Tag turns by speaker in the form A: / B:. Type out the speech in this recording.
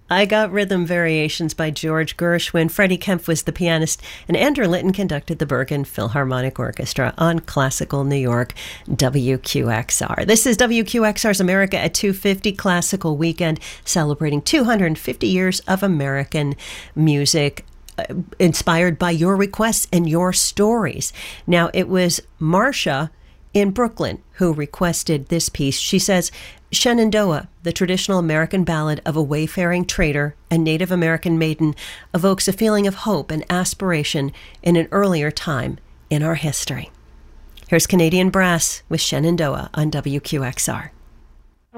A: I Got Rhythm Variations by George Gershwin. Freddie Kempf was the pianist, and Andrew Litton conducted the Bergen Philharmonic Orchestra on Classical New York, WQXR. This is WQXR's America at 250 Classical Weekend, celebrating 250 years of American music, inspired by your requests and your stories. Now, it was Marcia in Brooklyn who requested this piece. She says, Shenandoah, the traditional American ballad of a wayfaring trader and Native American maiden, evokes a feeling of hope and aspiration in an earlier time in our history. Here's Canadian Brass with Shenandoah on WQXR.